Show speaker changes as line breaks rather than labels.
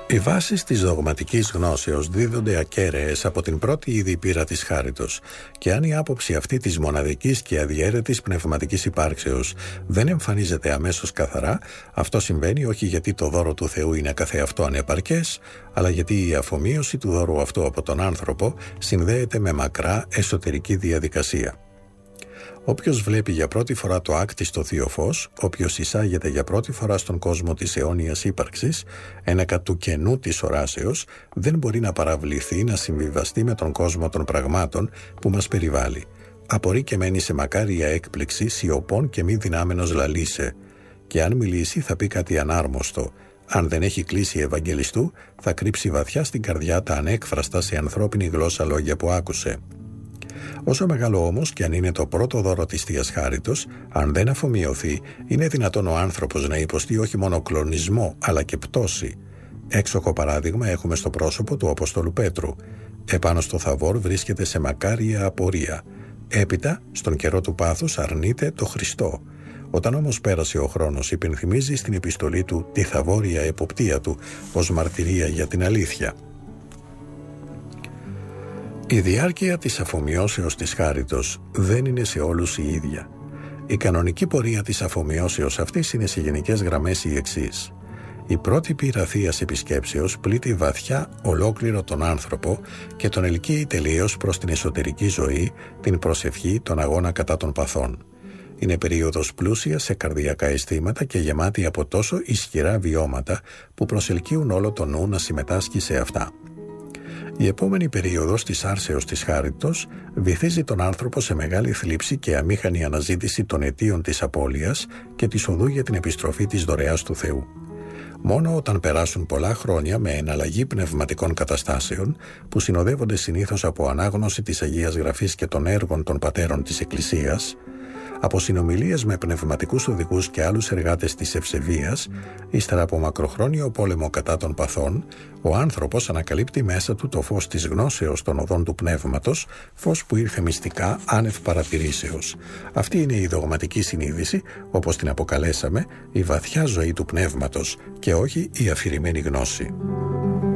Οι βάσεις της δογματικής γνώσεως δίδονται ακέραιες από την πρώτη ήδη πείρα της χάριτος, και αν η άποψη αυτή της μοναδικής και αδιαίρετης πνευματικής υπάρξεως δεν εμφανίζεται αμέσως καθαρά, αυτό συμβαίνει όχι γιατί το δώρο του Θεού είναι καθεαυτό ανεπαρκές, αλλά γιατί η αφομοίωση του δώρου αυτού από τον άνθρωπο συνδέεται με μακρά εσωτερική διαδικασία. Όποιος βλέπει για πρώτη φορά το άκτιστο θείο φως, όποιος εισάγεται για πρώτη φορά στον κόσμο της αιώνιας ύπαρξης, ένακα του κενού της οράσεως, δεν μπορεί να παραβληθεί να συμβιβαστεί με τον κόσμο των πραγμάτων που μας περιβάλλει. Απορεί και μένει σε μακάρια έκπληξη, σιωπών και μη δυνάμενος λαλήσε. Και αν μιλήσει θα πει κάτι ανάρμοστο. Αν δεν έχει κλείσει Ευαγγελιστού, θα κρύψει βαθιά στην καρδιά τα ανέκφραστα σε ανθρώπινη γλώσσα λόγια που άκουσε. Όσο μεγάλο όμως και αν είναι το πρώτο δώρο της Θείας Χάριτος, αν δεν αφομοιωθεί, είναι δυνατόν ο άνθρωπος να υποστεί όχι μόνο κλονισμό, αλλά και πτώση. Έξοχο παράδειγμα έχουμε στο πρόσωπο του Απόστολου Πέτρου. Επάνω στο Θαβόρ βρίσκεται σε μακάρια απορία. Έπειτα, στον καιρό του πάθους, αρνείται το Χριστό. Όταν όμως πέρασε ο χρόνος, υπενθυμίζει στην επιστολή του τη θαβόρια εποπτεία του ως μαρτυρία για την αλήθεια. Η διάρκεια της αφομοιώσεως της χάριτος δεν είναι σε όλους η ίδια. Η κανονική πορεία της αφομοιώσεως αυτής είναι σε γενικές γραμμές η εξής. Η πρώτη πείρα θείας επισκέψεως πλήττει βαθιά ολόκληρο τον άνθρωπο και τον ελκύει τελείως προς την εσωτερική ζωή, την προσευχή, τον αγώνα κατά των παθών. Είναι περίοδος πλούσια σε καρδιακά αισθήματα και γεμάτη από τόσο ισχυρά βιώματα που προσελκύουν όλο το νου να συμμετάσχει σε αυτά. Η επόμενη περίοδος της άρσεως της χάριτος βυθίζει τον άνθρωπο σε μεγάλη θλίψη και αμήχανη αναζήτηση των αιτίων της απώλειας και της οδού για την επιστροφή της δωρεάς του Θεού. Μόνο όταν περάσουν πολλά χρόνια με εναλλαγή πνευματικών καταστάσεων, που συνοδεύονται συνήθως από ανάγνωση της Αγίας Γραφής και των έργων των πατέρων της Εκκλησίας, από συνομιλίες με πνευματικούς οδηγούς και άλλους εργάτες της ευσεβίας, ύστερα από μακροχρόνιο πόλεμο κατά των παθών, ο άνθρωπος ανακαλύπτει μέσα του το φως της γνώσεως των οδών του πνεύματος, φως που ήρθε μυστικά άνευ παρατηρήσεως. Αυτή είναι η δογματική συνείδηση, όπως την αποκαλέσαμε, η βαθιά ζωή του πνεύματος και όχι η αφηρημένη γνώση.